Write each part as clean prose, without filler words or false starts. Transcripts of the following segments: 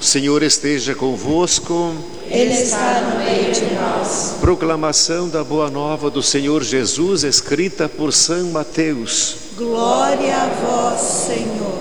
Senhor esteja convosco. Ele está no meio de nós. Proclamação da Boa Nova do Senhor Jesus, escrita por São Mateus. Glória a vós, Senhor.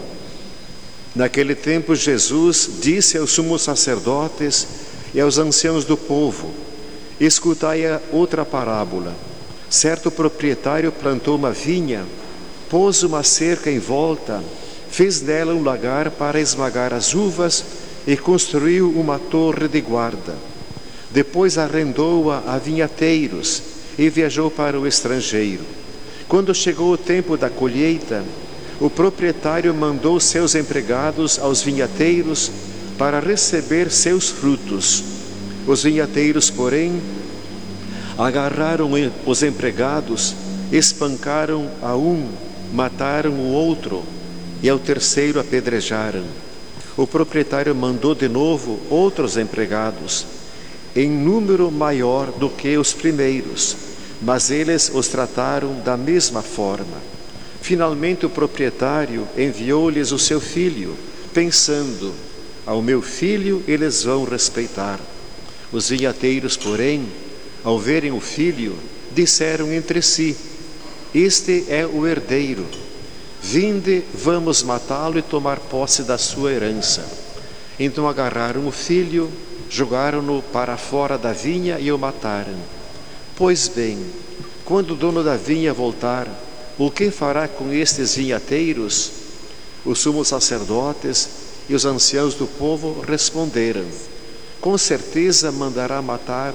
Naquele tempo, Jesus disse aos sumos sacerdotes e aos anciãos do povo: escutai outra parábola. Certo proprietário plantou uma vinha, pôs uma cerca em volta, fez nela um lagar para esmagar as uvas e construiu uma torre de guarda. Depois arrendou-a a vinhateiros e viajou para o estrangeiro. Quando chegou o tempo da colheita, o proprietário mandou seus empregados aos vinhateiros para receber seus frutos. Os vinhateiros, porém, agarraram os empregados, espancaram a um, mataram o outro e ao terceiro apedrejaram. O proprietário mandou de novo outros empregados, em número maior do que os primeiros, mas eles os trataram da mesma forma. Finalmente o proprietário enviou-lhes o seu filho, pensando: ao meu filho eles vão respeitar. Os vinhateiros, porém, ao verem o filho, disseram entre si: este é o herdeiro. Vinde, vamos matá-lo e tomar posse da sua herança. Então agarraram o filho, jogaram-no para fora da vinha e o mataram. Pois bem, quando o dono da vinha voltar, o que fará com estes vinhateiros? Os sumos sacerdotes e os anciãos do povo responderam: com certeza mandará matar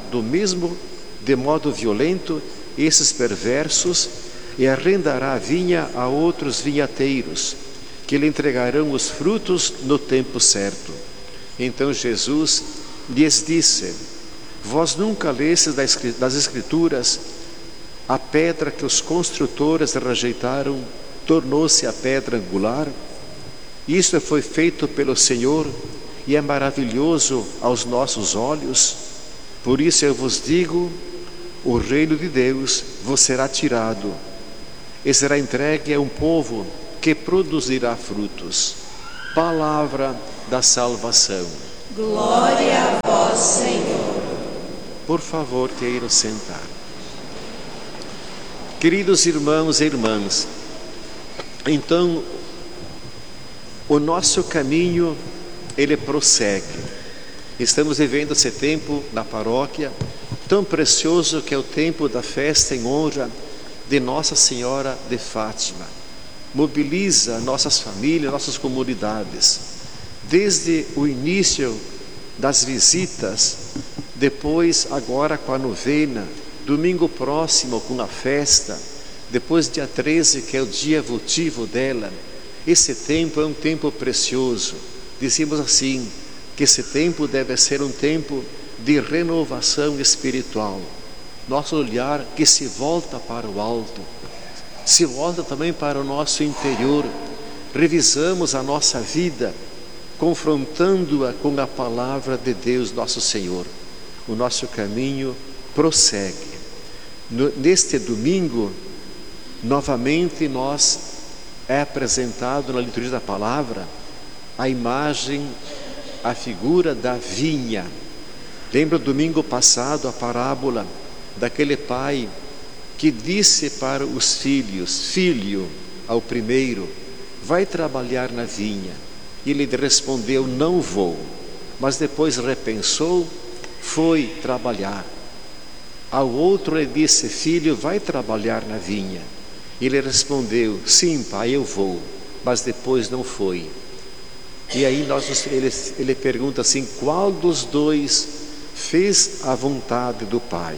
de modo violento esses perversos e arrendará a vinha a outros vinhateiros, que lhe entregarão os frutos no tempo certo. Então Jesus lhes disse: vós nunca lestes das Escrituras: a pedra que os construtores rejeitaram tornou-se a pedra angular? Isto foi feito pelo Senhor e é maravilhoso aos nossos olhos. Por isso eu vos digo: o reino de Deus vos será tirado e será entregue a um povo que produzirá frutos. Palavra da salvação. Glória a vós, Senhor. Por favor, queiram sentar. Queridos irmãos e irmãs, então o nosso caminho, ele prossegue. Estamos vivendo esse tempo na paróquia tão precioso, que é o tempo da festa em honra de Nossa Senhora de Fátima. Mobiliza nossas famílias, nossas comunidades, desde o início das visitas, depois agora com a novena, domingo próximo com a festa, depois dia 13, que é o dia votivo dela. Esse tempo é um tempo precioso. Dizemos assim, que esse tempo deve ser um tempo de renovação espiritual. Nosso olhar que se volta para o alto, se volta também para o nosso interior. Revisamos a nossa vida, confrontando-a com a palavra de Deus nosso Senhor. O nosso caminho prossegue. Neste domingo, novamente é apresentado na liturgia da palavra a imagem, a figura da vinha. Lembra o domingo passado a parábola daquele pai que disse para os filhos: filho, ao primeiro, vai trabalhar na vinha. E ele respondeu: não vou. Mas depois repensou, foi trabalhar. Ao outro ele disse: filho, vai trabalhar na vinha. Ele respondeu: sim, pai, eu vou. Mas depois não foi. E aí ele pergunta assim: qual dos dois fez a vontade do pai?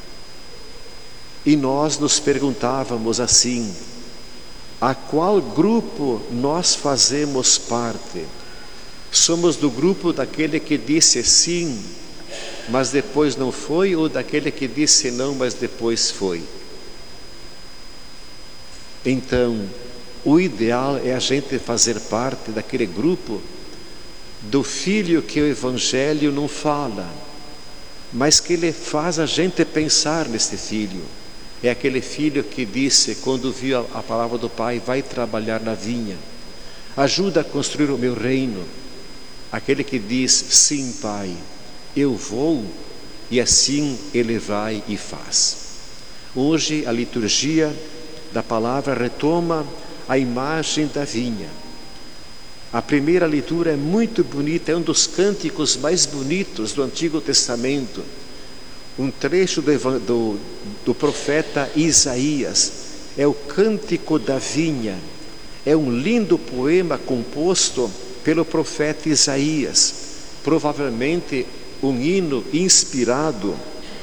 E nós nos perguntávamos assim: a qual grupo nós fazemos parte? Somos do grupo daquele que disse sim, mas depois não foi, ou daquele que disse não, mas depois foi? Então, o ideal é a gente fazer parte daquele grupo do filho que o Evangelho não fala, mas que ele faz a gente pensar nesse filho. É aquele filho que disse, quando viu a palavra do Pai: vai trabalhar na vinha, ajuda a construir o meu reino. aquele que diz: sim, Pai, eu vou, e assim ele vai e faz. Hoje a liturgia da palavra retoma a imagem da vinha. A primeira leitura é muito bonita, é um dos cânticos mais bonitos do Antigo Testamento. Um trecho do profeta Isaías, é o Cântico da Vinha. É um lindo poema composto pelo profeta Isaías, provavelmente um hino inspirado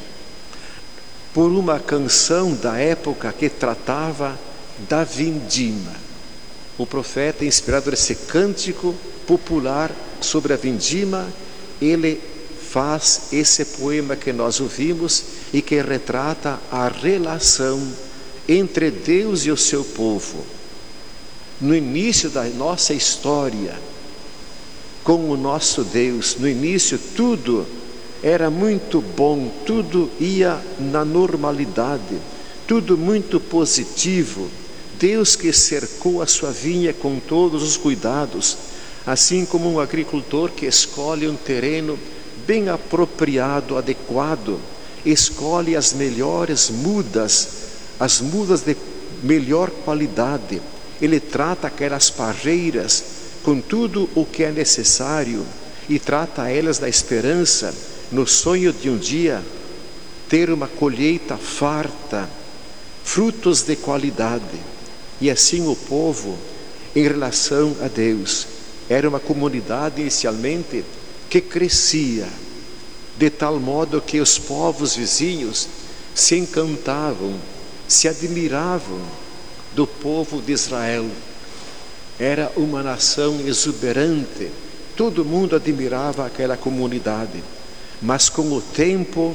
por uma canção da época que tratava da vindima. O profeta, inspirado nesse cântico popular sobre a vindima, ele faz esse poema que nós ouvimos e que retrata a relação entre Deus e o seu povo. No início da nossa história, com o nosso Deus, no início tudo era muito bom, tudo ia na normalidade, tudo muito positivo. Deus que cercou a sua vinha com todos os cuidados, assim como um agricultor que escolhe um terreno bem apropriado, adequado, escolhe as melhores mudas, as mudas de melhor qualidade. Ele trata aquelas parreiras com tudo o que é necessário e trata elas da esperança, no sonho de um dia ter uma colheita farta, frutos de qualidade. E assim o povo, em relação a Deus, era uma comunidade inicialmente que crescia, de tal modo que os povos vizinhos se encantavam, se admiravam do povo de Israel. Era uma nação exuberante, todo mundo admirava aquela comunidade. Mas com o tempo,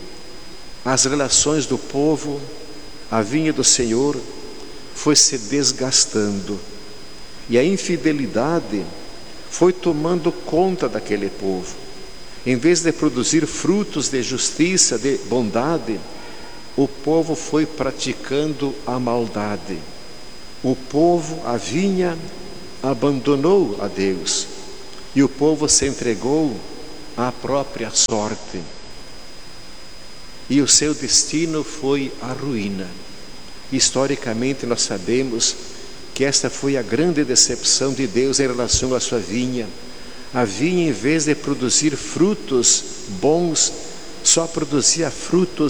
as relações do povo, a vinha do Senhor, foi se desgastando. E a infidelidade foi tomando conta daquele povo. Em vez de produzir frutos de justiça, de bondade, o povo foi praticando a maldade. O povo, a vinha, abandonou a Deus. E o povo se entregou à própria sorte. E o seu destino foi a ruína. Historicamente nós sabemos que esta foi a grande decepção de Deus em relação à sua vinha. A vinha, em vez de produzir frutos bons, só produzia frutos